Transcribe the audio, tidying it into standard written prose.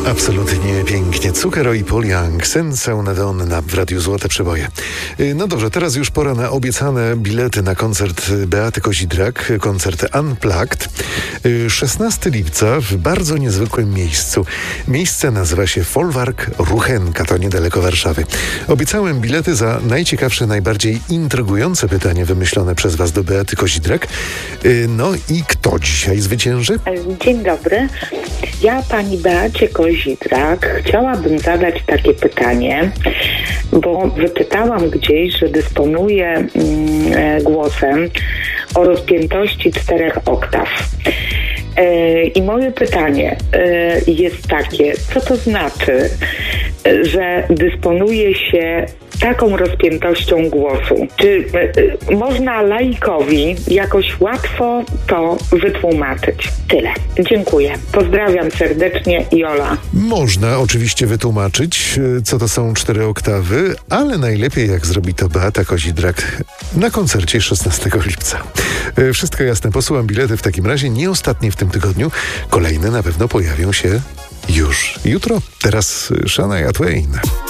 Absolutnie pięknie. Zucchero i Paul Young, Senza una donna w Radiu Złote Przeboje. No dobrze, teraz już pora na obiecane bilety na koncert Beaty Kozidrak, koncert Unplugged. 16 lipca w bardzo niezwykłym miejscu. Miejsce nazywa się Folwark Ruchenka, to niedaleko Warszawy. Obiecałem bilety za najciekawsze, najbardziej intrygujące pytanie wymyślone przez Was do Beaty Kozidrak. No i kto dzisiaj zwycięży? Dzień dobry. Ja pani Beacie Kozidrak chciałabym zadać takie pytanie, bo wyczytałam gdzieś, że dysponuję głosem o rozpiętości 4 oktaw. I moje pytanie jest takie, co to znaczy, że dysponuje się taką rozpiętością głosu? Czy można laikowi jakoś łatwo to wytłumaczyć? Tyle. Dziękuję. Pozdrawiam serdecznie, Jola. Można oczywiście wytłumaczyć, co to są 4 oktawy, ale najlepiej jak zrobi to Beata Kozidrak na koncercie 16 lipca. Wszystko jasne. Posyłam bilety w takim razie, nie ostatnie w tym tygodniu. Kolejne na pewno pojawią się już jutro. Teraz Shania Twain.